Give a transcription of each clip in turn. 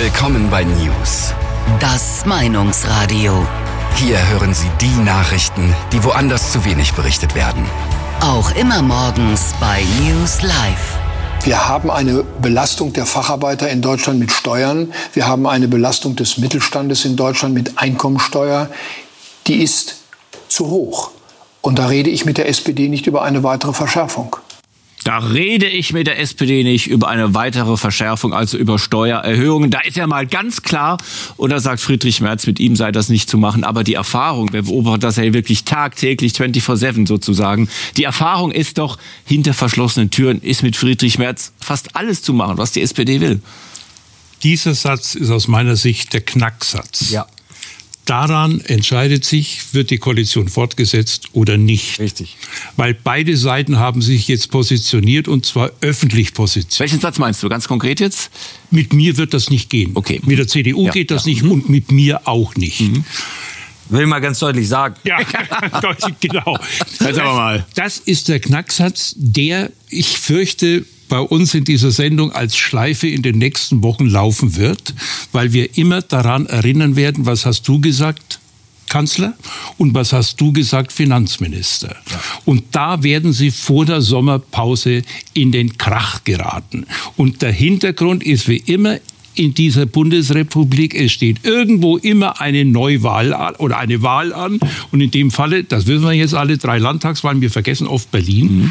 Willkommen bei News. Das Meinungsradio. Hier hören Sie die Nachrichten, die woanders zu wenig berichtet werden. Auch immer morgens bei News Live. Wir haben eine Belastung der Facharbeiter in Deutschland mit Steuern. Wir haben eine Belastung des Mittelstandes in Deutschland mit Einkommensteuer. Die ist zu hoch. Und da rede ich mit der SPD nicht über eine weitere Verschärfung. Da rede ich mit der SPD nicht über eine weitere Verschärfung, also über Steuererhöhungen. Da ist ja mal ganz klar, und da sagt Friedrich Merz, mit ihm sei das nicht zu machen. Aber die Erfahrung, wir beobachten das ja wirklich tagtäglich, 24/7 sozusagen. Die Erfahrung ist doch, hinter verschlossenen Türen ist mit Friedrich Merz fast alles zu machen, was die SPD will. Dieser Satz ist aus meiner Sicht der Knacksatz. Ja. Daran entscheidet sich, wird die Koalition fortgesetzt oder nicht. Richtig. Weil beide Seiten haben sich jetzt positioniert, und zwar öffentlich positioniert. Welchen Satz meinst du, ganz konkret jetzt? Mit mir wird das nicht gehen. Okay. Mit der CDU geht das nicht und mit mir auch nicht. Will ich mal ganz deutlich sagen. Ja, genau. Jetzt aber mal. Das ist der Knacksatz, der, ich fürchte, bei uns in dieser Sendung als Schleife in den nächsten Wochen laufen wird, weil wir immer daran erinnern werden, was hast du gesagt, Kanzler, und was hast du gesagt, Finanzminister. Ja. Und da werden sie vor der Sommerpause in den Krach geraten. Und der Hintergrund ist wie immer in dieser Bundesrepublik, es steht irgendwo immer eine Neuwahl an, oder eine Wahl an. Und in dem Falle, das wissen wir jetzt alle, 3 Landtagswahlen, wir vergessen oft Berlin,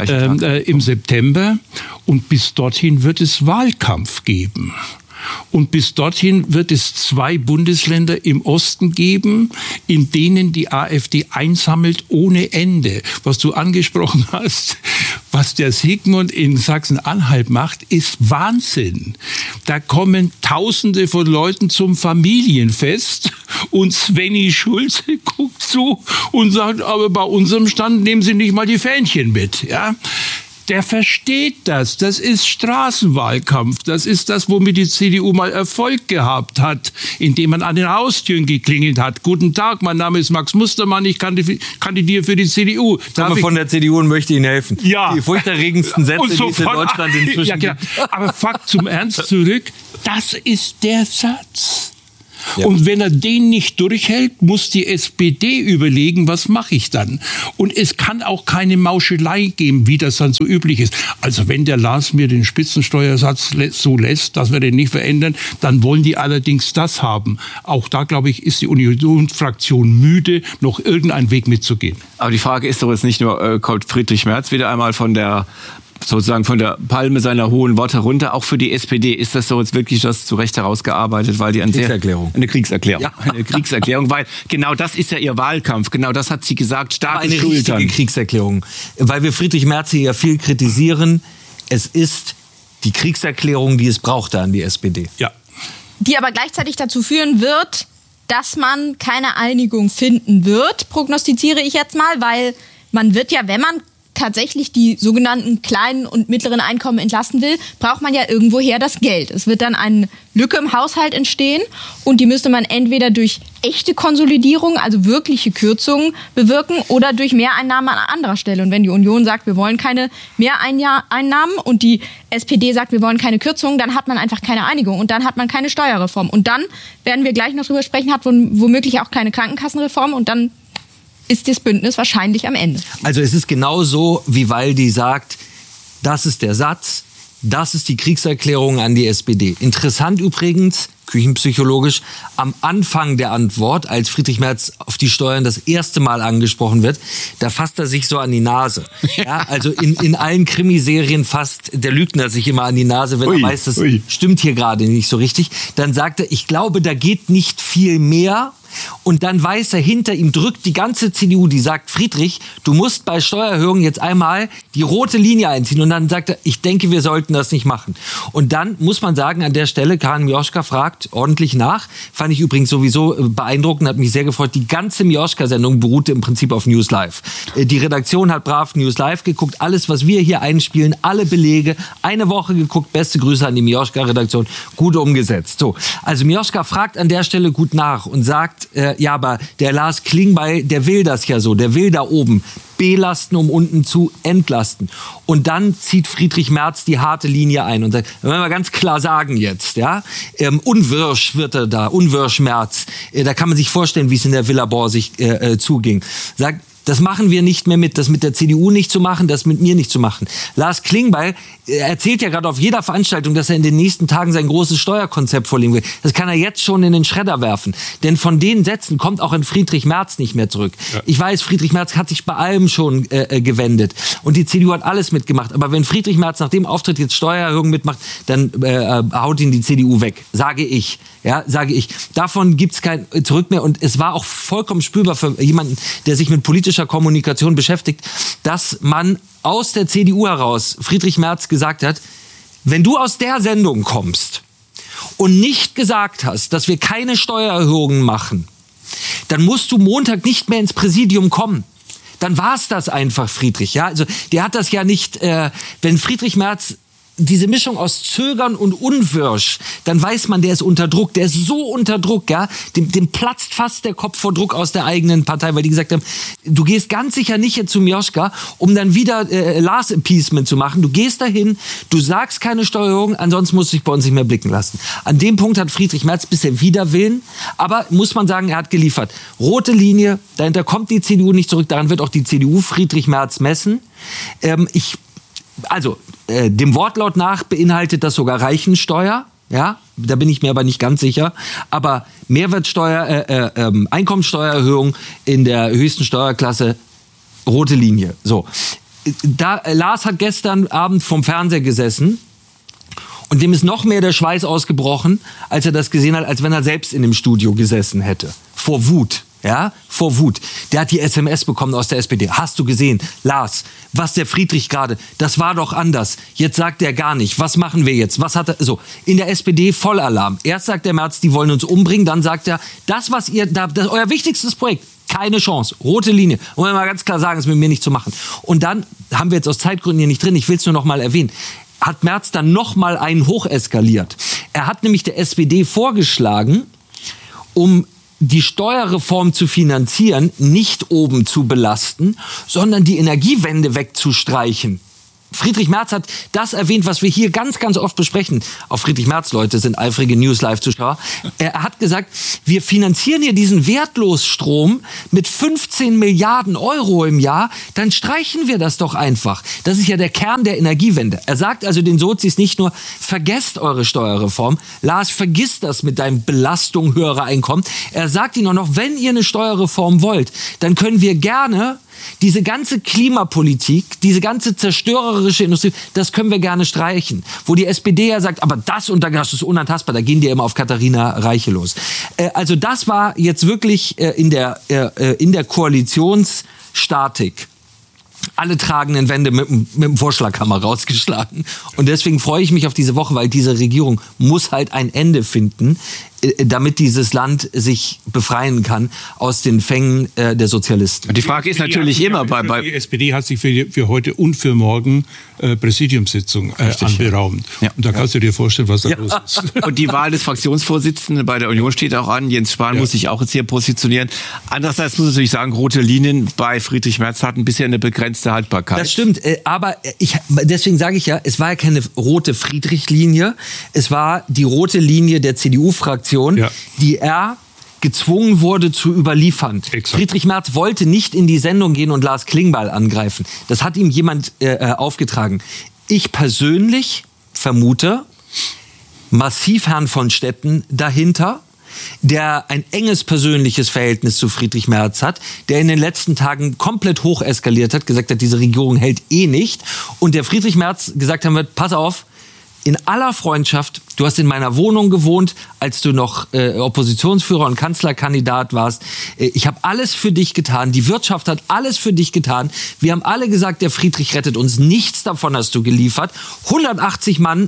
im September. Und bis dorthin wird es Wahlkampf geben. Und bis dorthin wird es 2 Bundesländer im Osten geben, in denen die AfD einsammelt ohne Ende. Was du angesprochen hast, was der Sigmund in Sachsen-Anhalt macht, ist Wahnsinn. Da kommen Tausende von Leuten zum Familienfest und Svenny Schulze guckt zu und sagt, aber bei unserem Stand nehmen Sie nicht mal die Fähnchen mit, ja? Der versteht das. Das ist Straßenwahlkampf. Das ist das, womit die CDU mal Erfolg gehabt hat, indem man an den Haustüren geklingelt hat. Guten Tag, mein Name ist Max Mustermann, ich kandidiere für die CDU. Ich komme von der CDU und möchte Ihnen helfen. Ja. Die furchterregendsten Sätze, die es in Deutschland inzwischen ja, genau. Aber Fakt zum Ernst zurück, das ist der Satz. Ja. Und wenn er den nicht durchhält, muss die SPD überlegen, was mache ich dann? Und es kann auch keine Mauschelei geben, wie das dann so üblich ist. Also wenn der Lars mir den Spitzensteuersatz so lässt, dass wir den nicht verändern, dann wollen die allerdings das haben. Auch da, glaube ich, ist die Unionsfraktion müde, noch irgendeinen Weg mitzugehen. Aber die Frage ist doch jetzt nicht nur, kommt Friedrich Merz wieder einmal von der Palme seiner hohen Worte runter, auch für die SPD ist das so jetzt wirklich das zu Recht herausgearbeitet, weil die eine Kriegserklärung. Ja. Eine Kriegserklärung, weil genau das ist ja ihr Wahlkampf, genau das hat sie gesagt, starke eine Schultern. Richtige Kriegserklärung, weil wir Friedrich Merz hier ja viel kritisieren, es ist die Kriegserklärung, die es brauchte an die SPD. Ja. Die aber gleichzeitig dazu führen wird, dass man keine Einigung finden wird, prognostiziere ich jetzt mal, weil man wird ja, wenn man tatsächlich die sogenannten kleinen und mittleren Einkommen entlasten will, braucht man ja irgendwoher das Geld. Es wird dann eine Lücke im Haushalt entstehen und die müsste man entweder durch echte Konsolidierung, also wirkliche Kürzungen bewirken oder durch Mehreinnahmen an anderer Stelle. Und wenn die Union sagt, wir wollen keine Mehreinnahmen und die SPD sagt, wir wollen keine Kürzungen, dann hat man einfach keine Einigung und dann hat man keine Steuerreform. Und dann werden wir gleich noch drüber sprechen, hat womöglich auch keine Krankenkassenreform und dann ist das Bündnis wahrscheinlich am Ende. Also es ist genauso, wie Waldi sagt, das ist der Satz, das ist die Kriegserklärung an die SPD. Interessant übrigens, küchenpsychologisch, am Anfang der Antwort, als Friedrich Merz auf die Steuern das erste Mal angesprochen wird, da fasst er sich so an die Nase. Ja, also in allen Krimiserien fasst der Lügner sich immer an die Nase, wenn er weiß, das stimmt hier gerade nicht so richtig. Dann sagt er, ich glaube, da geht nicht viel mehr. Und dann weiß er, hinter ihm drückt die ganze CDU, die sagt, Friedrich, du musst bei Steuererhöhungen jetzt einmal die rote Linie einziehen. Und dann sagt er, ich denke, wir sollten das nicht machen. Und dann muss man sagen, an der Stelle, Karin Mioschka fragt ordentlich nach. Fand ich übrigens sowieso beeindruckend, hat mich sehr gefreut. Die ganze Mioschka-Sendung beruhte im Prinzip auf News Live. Die Redaktion hat brav News Live geguckt. Alles, was wir hier einspielen, alle Belege. Eine Woche geguckt. Beste Grüße an die Mioschka-Redaktion. Gut umgesetzt. So, also Mioschka fragt an der Stelle gut nach und sagt, sagt, ja, aber der Lars Klingbeil, der will das ja so, der will da oben belasten, um unten zu entlasten. Und dann zieht Friedrich Merz die harte Linie ein und sagt, wenn wir ganz klar sagen jetzt, ja, unwirsch wird er da, unwirsch Merz, da kann man sich vorstellen, wie es in der Villa Borsig zuging. Sagt, das machen wir nicht mehr mit, das mit der CDU nicht zu machen, das mit mir nicht zu machen. Lars Klingbeil erzählt ja gerade auf jeder Veranstaltung, dass er in den nächsten Tagen sein großes Steuerkonzept vorlegen will. Das kann er jetzt schon in den Schredder werfen. Denn von den Sätzen kommt auch ein Friedrich Merz nicht mehr zurück. Ja. Ich weiß, Friedrich Merz hat sich bei allem schon gewendet. Und die CDU hat alles mitgemacht. Aber wenn Friedrich Merz nach dem Auftritt jetzt Steuererhöhungen mitmacht, dann haut ihn die CDU weg. Sage ich. Ja, sage ich. Davon gibt's kein Zurück mehr. Und es war auch vollkommen spürbar für jemanden, der sich mit politischer Kommunikation beschäftigt, dass man aus der CDU heraus Friedrich Merz gesagt hat, wenn du aus der Sendung kommst und nicht gesagt hast, dass wir keine Steuererhöhungen machen, dann musst du Montag nicht mehr ins Präsidium kommen. Dann war's das einfach, Friedrich. Ja, also der hat das ja nicht, wenn Friedrich Merz diese Mischung aus Zögern und Unwirsch, dann weiß man, der ist unter Druck, der ist so unter Druck, ja, dem platzt fast der Kopf vor Druck aus der eigenen Partei, weil die gesagt haben, du gehst ganz sicher nicht jetzt zu Mioschka, um dann wieder Lars-Appeasement zu machen. Du gehst dahin, du sagst keine Steuerung, ansonsten musst du dich bei uns nicht mehr blicken lassen. An dem Punkt hat Friedrich Merz bisher wider Willen, aber muss man sagen, er hat geliefert. Rote Linie, dahinter kommt die CDU nicht zurück, daran wird auch die CDU Friedrich Merz messen. Dem Wortlaut nach beinhaltet das sogar Reichensteuer. Ja, da bin ich mir aber nicht ganz sicher. Aber Mehrwertsteuer, Einkommensteuererhöhung in der höchsten Steuerklasse, rote Linie. So, Lars hat gestern Abend vom Fernseher gesessen und dem ist noch mehr der Schweiß ausgebrochen, als er das gesehen hat, als wenn er selbst in dem Studio gesessen hätte. Vor Wut. Ja, vor Wut. Der hat die SMS bekommen aus der SPD. Hast du gesehen, Lars, was der Friedrich gerade, das war doch anders. Jetzt sagt er gar nicht. Was machen wir jetzt? Was hat er, so, in der SPD Vollalarm. Erst sagt der Merz, die wollen uns umbringen, dann sagt er, das, was ihr da, euer wichtigstes Projekt, keine Chance, rote Linie. Wollen wir mal ganz klar sagen, ist mit mir nicht zu machen. Und dann haben wir jetzt aus Zeitgründen hier nicht drin, ich will es nur noch mal erwähnen, hat Merz dann noch mal einen hocheskaliert. Er hat nämlich der SPD vorgeschlagen, um die Steuerreform zu finanzieren, nicht oben zu belasten, sondern die Energiewende wegzustreichen. Friedrich Merz hat das erwähnt, was wir hier ganz, ganz oft besprechen. Auch Friedrich Merz, Leute, sind eifrige News-Live-Zuschauer. Er hat gesagt, wir finanzieren hier diesen Wertlosstrom mit 15 Milliarden Euro im Jahr, dann streichen wir das doch einfach. Das ist ja der Kern der Energiewende. Er sagt also den Sozis nicht nur, vergesst eure Steuerreform. Lars, vergiss das mit deinem Belastung höherer Einkommen. Er sagt ihnen auch noch, wenn ihr eine Steuerreform wollt, dann können wir gerne diese ganze Klimapolitik, diese ganze zerstörerische Industrie, das können wir gerne streichen. Wo die SPD ja sagt, aber das ist unantastbar, da gehen die ja immer auf Katharina Reiche los. Also das war jetzt wirklich in der Koalitionsstatik alle tragenden Wände mit dem Vorschlaghammer rausgeschlagen. Und deswegen freue ich mich auf diese Woche, weil diese Regierung muss halt ein Ende finden, damit dieses Land sich befreien kann aus den Fängen der Sozialisten. Und die Frage ist natürlich immer die SPD hat sich für heute und für morgen Präsidiumssitzung anberaumt. Ja. Und da kannst du dir vorstellen, was da los ist. Und die Wahl des Fraktionsvorsitzenden bei der Union steht auch an. Jens Spahn muss sich auch jetzt hier positionieren. Andererseits muss ich natürlich sagen, rote Linien bei Friedrich Merz hatten bisher eine begrenzte Haltbarkeit. Das stimmt, aber deswegen sage ich ja, es war ja keine rote Friedrich-Linie, es war die rote Linie der CDU-Fraktion, die er gezwungen wurde zu überliefern. Exakt. Friedrich Merz wollte nicht in die Sendung gehen und Lars Klingbeil angreifen. Das hat ihm jemand aufgetragen. Ich persönlich vermute massiv Herrn von Stetten dahinter, der ein enges persönliches Verhältnis zu Friedrich Merz hat, der in den letzten Tagen komplett hoch eskaliert hat, gesagt hat, diese Regierung hält nicht. Und der Friedrich Merz gesagt haben wird, pass auf, in aller Freundschaft, du hast in meiner Wohnung gewohnt, als du noch Oppositionsführer und Kanzlerkandidat warst. Ich habe alles für dich getan. Die Wirtschaft hat alles für dich getan. Wir haben alle gesagt, der Friedrich rettet uns. Nichts davon hast du geliefert. 180 Mann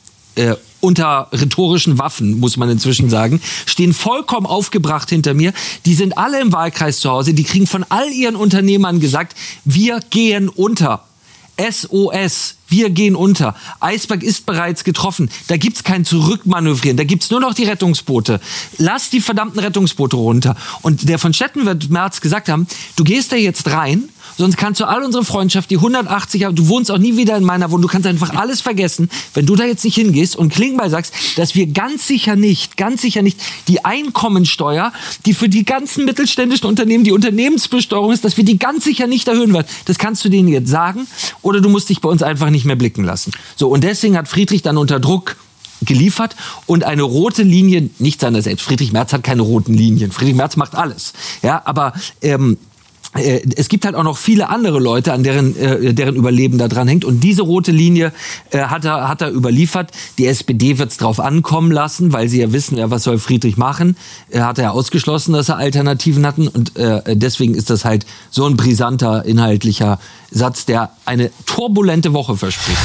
unter rhetorischen Waffen, muss man inzwischen sagen, stehen vollkommen aufgebracht hinter mir. Die sind alle im Wahlkreis zu Hause. Die kriegen von all ihren Unternehmern gesagt, wir gehen unter. SOS. Wir gehen unter. Eisberg ist bereits getroffen. Da gibt's kein Zurückmanövrieren. Da gibt's nur noch die Rettungsboote. Lass die verdammten Rettungsboote runter. Und der von Stetten wird Merz gesagt haben, du gehst da jetzt rein, sonst kannst du all unsere Freundschaft, die 180 Jahre, du wohnst auch nie wieder in meiner Wohnung, du kannst einfach alles vergessen, wenn du da jetzt nicht hingehst und Klingbeil sagst, dass wir ganz sicher nicht die Einkommensteuer, die für die ganzen mittelständischen Unternehmen die Unternehmensbesteuerung ist, dass wir die ganz sicher nicht erhöhen werden. Das kannst du denen jetzt sagen oder du musst dich bei uns einfach nicht mehr blicken lassen. So, und deswegen hat Friedrich dann unter Druck geliefert und eine rote Linie, nicht seiner selbst. Friedrich Merz hat keine roten Linien. Friedrich Merz macht alles. Ja, aber es gibt halt auch noch viele andere Leute, an deren Überleben da dran hängt. Und diese rote Linie hat er überliefert. Die SPD wird es drauf ankommen lassen, weil sie ja wissen, ja, was soll Friedrich machen. Hat er ja ausgeschlossen, dass er Alternativen hatten. Und deswegen ist das halt so ein brisanter, inhaltlicher Satz, der eine turbulente Woche verspricht.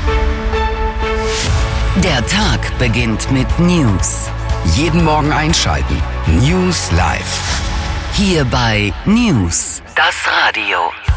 Der Tag beginnt mit News. Jeden Morgen einschalten. News Live. Hier bei News, das Radio.